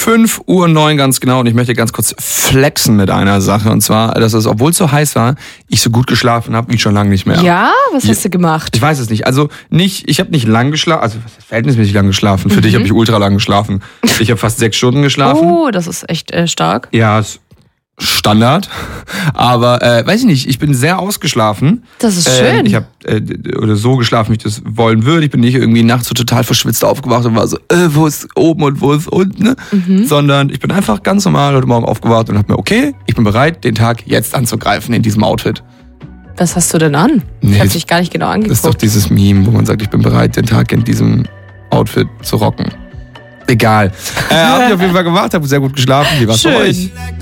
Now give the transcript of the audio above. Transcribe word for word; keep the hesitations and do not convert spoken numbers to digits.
fünf Uhr neun ganz genau und ich möchte ganz kurz flexen mit einer Sache. Und zwar, dass es, obwohl es so heiß war, ich so gut geschlafen habe wie schon lange nicht mehr. Ja? Was hast du gemacht? Ich weiß es nicht. Also nicht, ich habe nicht lang geschlafen, also verhältnismäßig lang geschlafen. Für mhm. dich habe ich ultra lang geschlafen. Ich habe fast sechs Stunden geschlafen. Oh, das ist echt äh, stark. Ja, ist Standard. Aber äh, weiß ich nicht, ich bin sehr ausgeschlafen. Das ist schön. Ähm, ich habe äh, oder so geschlafen, wie ich das wollen würde. Ich bin nicht irgendwie nachts so total verschwitzt aufgewacht und war so, äh, wo ist oben und wo ist unten, ne? Mhm. Sondern ich bin einfach ganz normal heute Morgen aufgewacht und habe mir, okay, ich bin bereit, den Tag jetzt anzugreifen in diesem Outfit. Was hast du denn an? Nee, ich habe dich gar nicht genau angeguckt. Das ist doch dieses Meme, wo man sagt, ich bin bereit, den Tag in diesem Outfit zu rocken. Egal. Äh, hab ich auf jeden Fall gemacht, habe sehr gut geschlafen. Wie war's bei euch?